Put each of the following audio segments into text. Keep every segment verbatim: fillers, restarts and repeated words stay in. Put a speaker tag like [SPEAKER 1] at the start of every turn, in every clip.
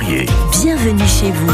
[SPEAKER 1] Perrier.
[SPEAKER 2] Bienvenue chez vous.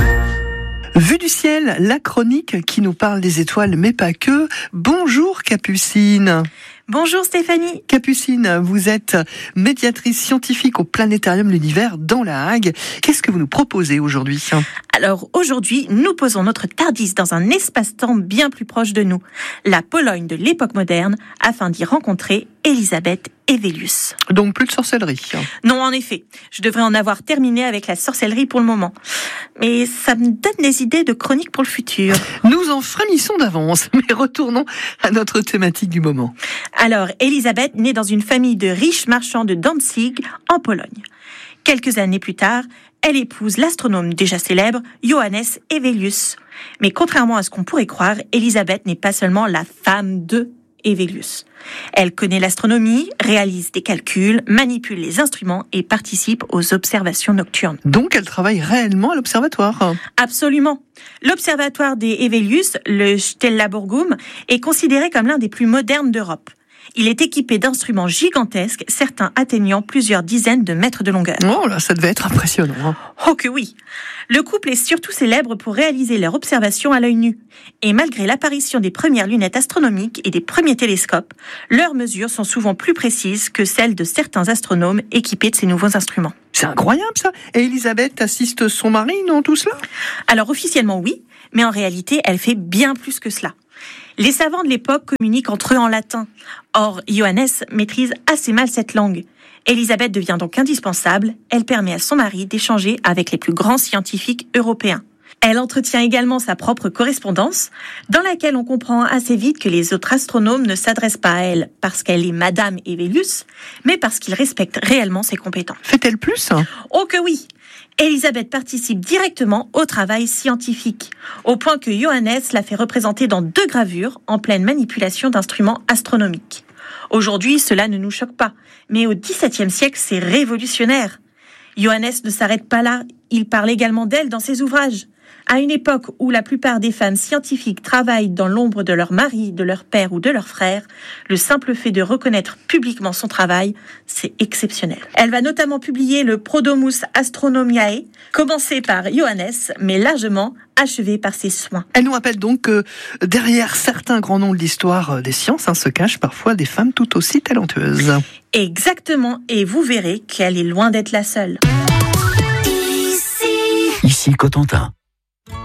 [SPEAKER 3] Vue du ciel, la chronique qui nous parle des étoiles, mais pas que. Bonjour Capucine.
[SPEAKER 4] Bonjour Stéphanie.
[SPEAKER 3] Capucine, vous êtes médiatrice scientifique au Planétarium de l'Univers dans La Hague. Qu'est-ce que vous nous proposez aujourd'hui ?
[SPEAKER 4] Alors aujourd'hui, nous posons notre TARDIS dans un espace-temps bien plus proche de nous, la Pologne de l'époque moderne, afin d'y rencontrer Elisabeth Hevelius.
[SPEAKER 3] Donc plus de sorcellerie.
[SPEAKER 4] Non, en effet, je devrais en avoir terminé avec la sorcellerie pour le moment. Mais ça me donne des idées de chroniques pour le futur.
[SPEAKER 3] Nous en frémissons d'avance, mais retournons à notre thématique du moment.
[SPEAKER 4] Alors, Elisabeth naît dans une famille de riches marchands de Danzig, en Pologne. Quelques années plus tard, elle épouse l'astronome déjà célèbre, Johannes Hevelius. Mais contrairement à ce qu'on pourrait croire, Elisabeth n'est pas seulement la femme de Hevelius. Elle connaît l'astronomie, réalise des calculs, manipule les instruments et participe aux observations nocturnes.
[SPEAKER 3] Donc elle travaille réellement à l'observatoire ?
[SPEAKER 4] Absolument. L'observatoire des Hevelius, le Stellaburgum, est considéré comme l'un des plus modernes d'Europe. Il est équipé d'instruments gigantesques, certains atteignant plusieurs dizaines de mètres de longueur.
[SPEAKER 3] Oh là, ça devait être impressionnant. Hein.
[SPEAKER 4] Oh que oui. Le couple est surtout célèbre pour réaliser leurs observations à l'œil nu. Et malgré l'apparition des premières lunettes astronomiques et des premiers télescopes, leurs mesures sont souvent plus précises que celles de certains astronomes équipés de ces nouveaux instruments.
[SPEAKER 3] C'est incroyable ça. Et Elisabeth assiste son mari dans tout cela ?
[SPEAKER 4] Alors officiellement oui, mais en réalité elle fait bien plus que cela. Les savants de l'époque communiquent entre eux en latin. Or, Johannes maîtrise assez mal cette langue. Elisabeth devient donc indispensable. Elle permet à son mari d'échanger avec les plus grands scientifiques européens. Elle entretient également sa propre correspondance, dans laquelle on comprend assez vite que les autres astronomes ne s'adressent pas à elle parce qu'elle est Madame Hevelius, mais parce qu'ils respectent réellement ses compétences.
[SPEAKER 3] Fait-elle plus ?
[SPEAKER 4] Oh que oui ! Elisabeth participe directement au travail scientifique, au point que Johannes l'a fait représenter dans deux gravures en pleine manipulation d'instruments astronomiques. Aujourd'hui, cela ne nous choque pas, mais au dix-septième siècle, c'est révolutionnaire. Johannes ne s'arrête pas là, il parle également d'elle dans ses ouvrages. À une époque où la plupart des femmes scientifiques travaillent dans l'ombre de leur mari, de leur père ou de leur frère, le simple fait de reconnaître publiquement son travail, c'est exceptionnel. Elle va notamment publier le Prodomus Astronomiae, commencé par Johannes, mais largement achevé par ses soins.
[SPEAKER 3] Elle nous rappelle donc que derrière certains grands noms de l'histoire des sciences hein, se cachent parfois des femmes tout aussi talentueuses.
[SPEAKER 4] Exactement, et vous verrez qu'elle est loin d'être la seule.
[SPEAKER 1] Ici Cotentin.